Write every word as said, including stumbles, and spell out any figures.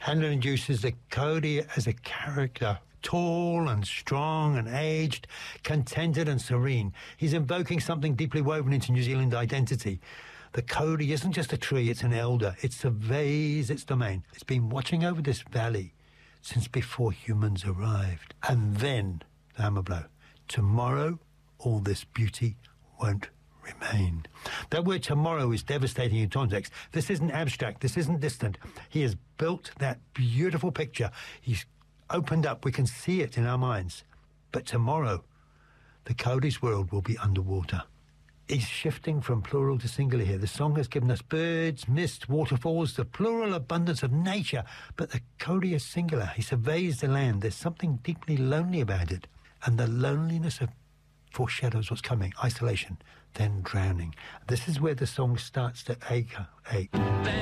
Handel introduces the Coyote as a character, tall and strong and aged, contented and serene. He's invoking something deeply woven into New Zealand identity. The Coyote isn't just a tree, it's an elder. It surveys its domain. It's been watching over this valley since before humans arrived. And then, the hammer blow, tomorrow all this beauty won't remain. That word tomorrow is devastating in context. This isn't abstract. This isn't distant. He has built that beautiful picture. He's opened up. We can see it in our minds. But tomorrow, the Coyote's world will be underwater. He's shifting from plural to singular here. The song has given us birds, mist, waterfalls, the plural abundance of nature. But the Coyote is singular. He surveys the land. There's something deeply lonely about it. And the loneliness of foreshadows what's coming. Isolation, then drowning. This is where the song starts to ache. ache.